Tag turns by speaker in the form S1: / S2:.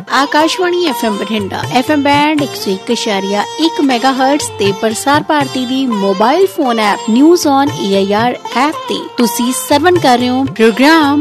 S1: Akashvani FM Bathinda FM band 101.1 ਮੈਗਾਹਰਟਜ਼ ਤੇ ਪ੍ਰਸਾਰ ਭਾਰਤੀ ਦੀ mobile phone app news on AIR app ਤੇ ਤੁਸੀਂ ਸਰਵਣ ਕਰ ਰਹੇ ਹੋ ਪ੍ਰੋਗਰਾਮ